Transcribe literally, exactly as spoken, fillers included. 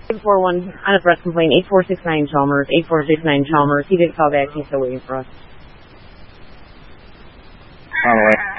eight four one, on a press complaint, eight four six nine Chalmers, eight four six nine Chalmers. He did call back, he's still waiting for us. On the way.